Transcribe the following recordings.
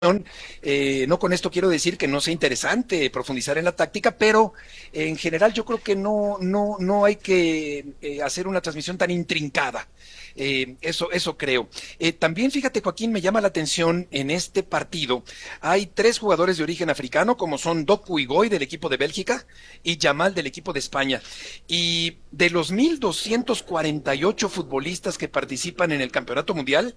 No con esto quiero decir que no sea interesante profundizar en la táctica, pero en general yo creo que no hay que hacer una transmisión tan intrincada. Eso creo. También fíjate, Joaquín, me llama la atención en este partido. Hay tres jugadores de origen africano, como son Doku Igoy del equipo de Bélgica y Yamal del equipo de España. Y de los 1,248 futbolistas que participan en el Campeonato Mundial,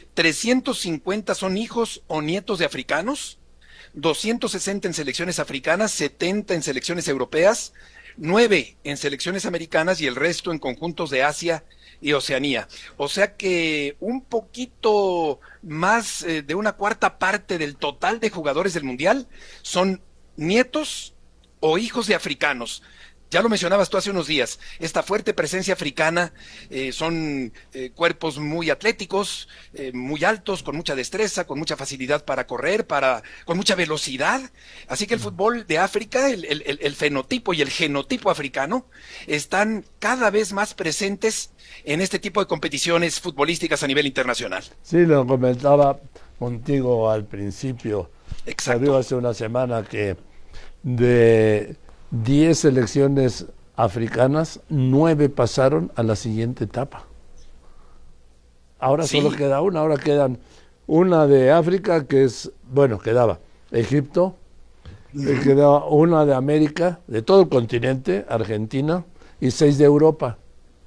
350 son hijos o nietos de africanos, 260 en selecciones africanas, 70 en selecciones europeas, 9 en selecciones americanas y el resto en conjuntos de Asia y Oceanía. O sea que un poquito más de una cuarta parte del total de jugadores del Mundial son nietos o hijos de africanos. Ya lo mencionabas tú hace unos días, esta fuerte presencia africana, son cuerpos muy atléticos, muy altos, con mucha destreza, con mucha facilidad para correr, con mucha velocidad. Así que el fútbol de África, el fenotipo y el genotipo africano, están cada vez más presentes en este tipo de competiciones futbolísticas a nivel internacional. Sí, lo comentaba contigo al principio, salió Exacto. hace una semana que de 10 selecciones africanas, 9 pasaron a la siguiente etapa. Ahora solo Sí. queda una, ahora quedan una de África, que es, bueno, quedaba Egipto, Ujú. quedaba una de América, de todo el continente, Argentina, y 6 de Europa.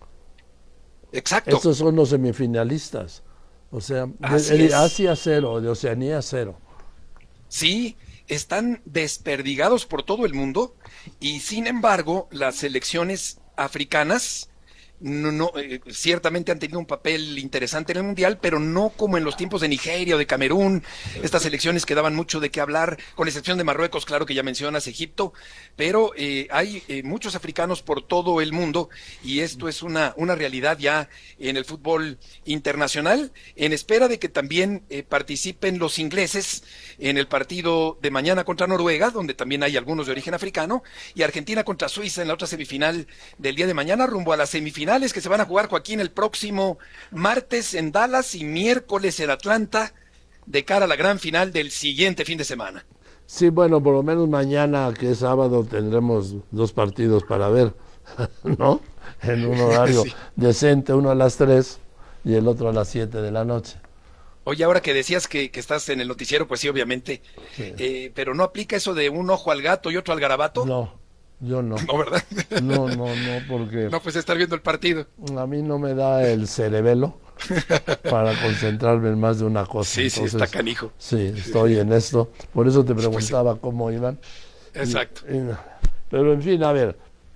Exacto. Estos son los semifinalistas. O sea, Así de es. Asia cero, de Oceanía cero. Sí, están desperdigados por todo el mundo y sin embargo las selecciones africanas ciertamente han tenido un papel interesante en el mundial, pero no como en los tiempos de Nigeria o de Camerún, estas selecciones que daban mucho de qué hablar, con excepción de Marruecos, claro que ya mencionas Egipto, pero hay muchos africanos por todo el mundo y esto es una realidad ya en el fútbol internacional, en espera de que también participen los ingleses en el partido de mañana contra Noruega, donde también hay algunos de origen africano, y Argentina contra Suiza en la otra semifinal del día de mañana, rumbo a las semifinales que se van a jugar, Joaquín, el próximo martes en Dallas y miércoles en Atlanta, de cara a la gran final del siguiente fin de semana. Sí, bueno, por lo menos mañana, que es sábado, tendremos 2 partidos para ver, ¿no? En un horario Sí. decente, uno a las 3 y el otro a las 7 de la noche. Oye, ahora que decías que estás en el noticiero, pues sí, obviamente, Sí. pero no aplica eso de un ojo al gato y otro al garabato, No, yo no. ¿no, verdad? No, porque No, pues estar viendo el partido. a mí no me da el cerebelo para concentrarme en más de una cosa. Sí, sí, está Entonces, canijo. sí, estoy en esto. Por eso te Pues sí, preguntaba cómo iban. Y- exacto. y- pero en fin, a ver,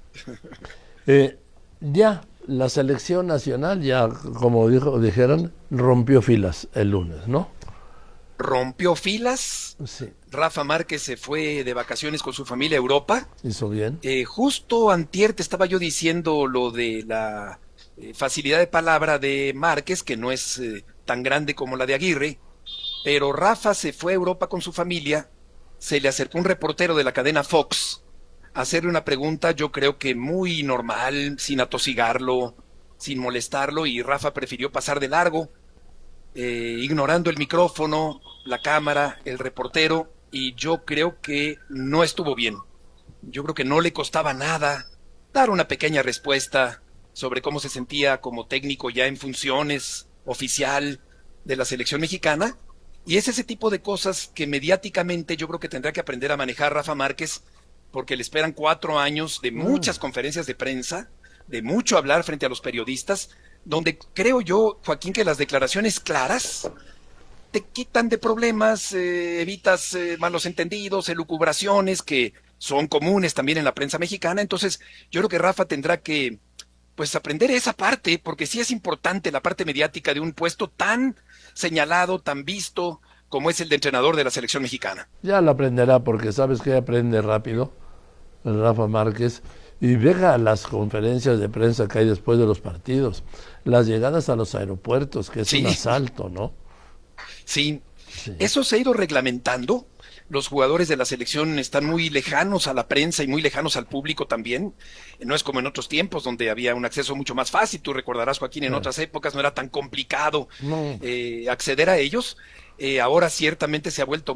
eh, ya la selección nacional, ya como dijeron, rompió filas el lunes, ¿no? Rompió filas. Sí, Rafa Márquez se fue de vacaciones con su familia a Europa. hizo bien. Justo antier te estaba yo diciendo lo de la facilidad de palabra de Márquez, que no es tan grande como la de Aguirre, pero Rafa se fue a Europa con su familia, se le acercó un reportero de la cadena Fox a hacerle una pregunta, yo creo que muy normal, sin atosigarlo, sin molestarlo, y Rafa prefirió pasar de largo, ignorando el micrófono, la cámara, el reportero, y yo creo que no estuvo bien. Yo creo que no le costaba nada dar una pequeña respuesta sobre cómo se sentía como técnico ya en funciones oficial de la selección mexicana. Y es ese tipo de cosas que mediáticamente yo creo que tendrá que aprender a manejar Rafa Márquez, porque le esperan 4 años de Mm. muchas conferencias de prensa, de mucho hablar frente a los periodistas, donde creo yo, Joaquín, que las declaraciones claras te quitan de problemas, evitas malos entendidos, elucubraciones que son comunes también en la prensa mexicana. Entonces, yo creo que Rafa tendrá que, pues, aprender esa parte, porque sí es importante la parte mediática de un puesto tan señalado, tan visto, como es el de entrenador de la selección mexicana. Ya lo aprenderá porque sabes que aprende rápido el Rafa Márquez. Y deja las conferencias de prensa que hay después de los partidos, las llegadas a los aeropuertos, que es un Sí, asalto, ¿no? sí. Sí. Eso se ha ido reglamentando. Los jugadores de la selección están muy lejanos a la prensa y muy lejanos al público también. No es como en otros tiempos donde había un acceso mucho más fácil. Tú recordarás, Joaquín, en otras épocas no era tan complicado No. acceder a ellos. Ahora ciertamente se ha vuelto